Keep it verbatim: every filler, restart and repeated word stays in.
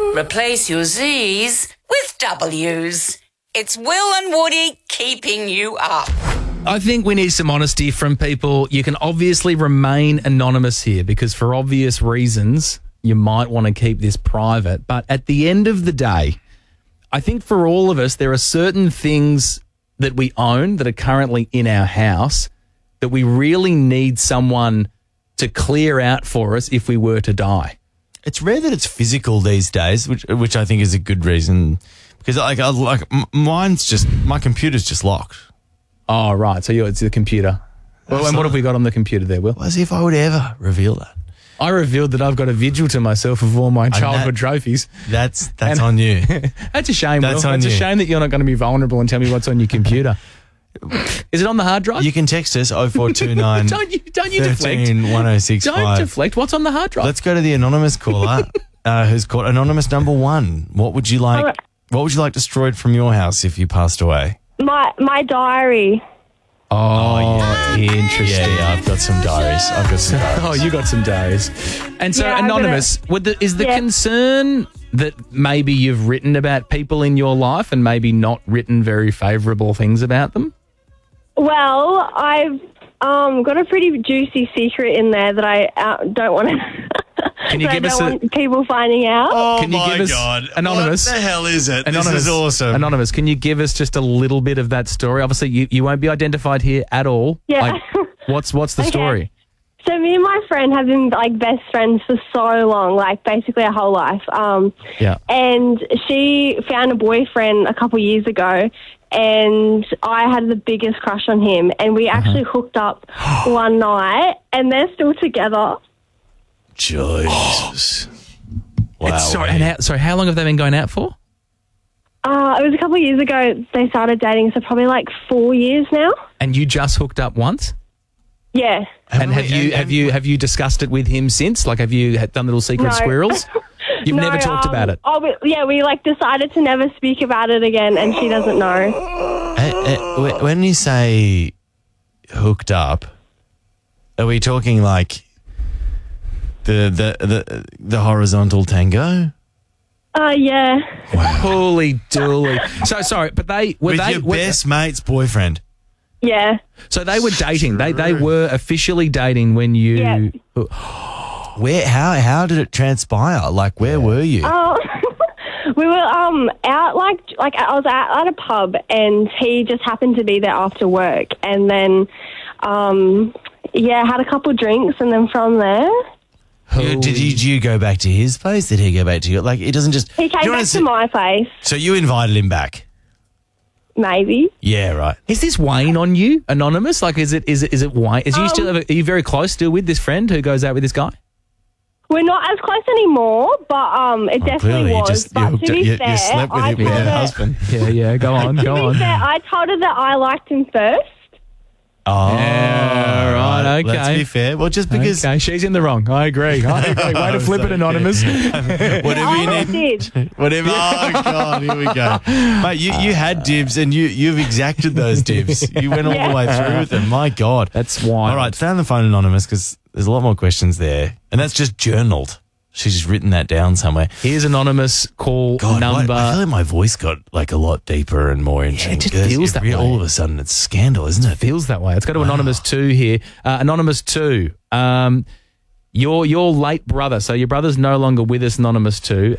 Replace your Z's with W's. It's Will and Woody keeping you up. I think we need some honesty from people. You can obviously remain anonymous here because for obvious reasons, you might want to keep this private. But at the end of the day, I think for all of us, there are certain things that we own that are currently in our house that we really need someone to clear out for us if we were to die. It's rare that it's physical these days, which which I think is a good reason. Because like, I, like m- mine's just, my computer's just locked. Oh, right. So you're, it's the computer. Well, and what have we got on the computer there, Will? As if I would ever reveal that. I revealed that I've got a vigil to myself of all my childhood that- trophies. That's that's And- on you. That's a shame, That's Will. on It's a you. shame that you're not going to be vulnerable and tell me what's on your computer. Is it on the hard drive? You can text us oh four two nine don't you, don't you deflect. thirteen one oh six Don't five. deflect. What's on the hard drive? Let's go to the anonymous caller uh, who's called anonymous number one. What would you like? Alright. What would you like destroyed from your house if you passed away? My my diary. Oh, interesting. Yeah, yeah, I've got some diaries. I've got some diaries. Oh, you got some diaries. And so, Yeah, I've got anonymous, would the, is the Yeah. concern that maybe you've written about people in your life and maybe not written very favourable things about them? Well, I've um, got a pretty juicy secret in there that I uh, don't want to. Can you I give don't us a- want people finding out. Oh Can you my give us- God. Anonymous? What the hell is it? Anonymous, This is awesome. Anonymous, can you give us just a little bit of that story? Obviously, you, you won't be identified here at all. Yeah. Like, what's what's the Okay. story? So me and my friend have been like best friends for so long, like basically our whole life. Um, Yeah. And she found a boyfriend a couple years ago, and I had the biggest crush on him. And we actually hooked up one night, and they're still together. Jesus. Wow. And sorry, and how, sorry, how long have they been going out for? Uh, it was a couple of years ago they started dating, so probably like four years now. And you just hooked up once? Yeah. And have we- you and- have you have you discussed it with him since? Like, have you had done little secret No. squirrels? You've No, never talked um, about it. Oh, we, yeah, we like decided to never speak about it again, and she doesn't know. Uh, uh, wh- when you say hooked up, are we talking like the the the, the horizontal tango? Uh, yeah. Holy dooly! So sorry, but they were With they your were, best mate's boyfriend. Yeah. so they were dating. They they were officially dating when you. Yeah. Where? How? How did it transpire? Like, where were you? Oh, we were um out like like I was at, at a pub, and he just happened to be there after work, and then um yeah, had a couple drinks, and then from there You- did you? Did you go back to his place? Did he go back to you? Like, it doesn't just. he came you wanna back see- to my place. So you invited him back? Maybe. Yeah, right. Is this weighing on you, anonymous? Like, is it is it is it Wayne? Is you Um, still are you very close still with this friend who goes out with this guy? We're not as close anymore, but um, it definitely Clearly, you was. just you, but hooked to it- be you, fair, you slept with I him with told your her, husband. Yeah, yeah. Go on, go To on. be fair, I told her that I liked him first. Oh, Yeah, right, Let's okay. be fair. Well, just because Okay, she's in the wrong. I agree. I agree. Way to flip it, anonymous. whatever you I need. did. Whatever. Oh God, here we go. Mate, you, you had dibs and you you've exacted those dibs. You went all the way through with them. My God, That's wild. All right, stay on the phone, anonymous, because there's a lot more questions there, and that's just journaled. She's just written that down somewhere. Here's anonymous call God, number. what, I feel like my voice got like a lot deeper and more interesting. just Because feels that re- way. All of a sudden, it's scandal, isn't it? feels that way. Let's go to anonymous two here. Uh, anonymous two. Um, your your late brother. So your brother's no longer with us. Anonymous two.